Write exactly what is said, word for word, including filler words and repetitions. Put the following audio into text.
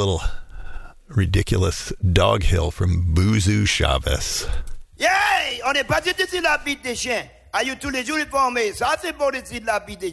little ridiculous dog hill from Boozoo Chavez. Yeah, on est pas du tout sur la bite des chiens. Aïe, tous les jours, ils font, mais ça, c'est bon, de la bite des chiens.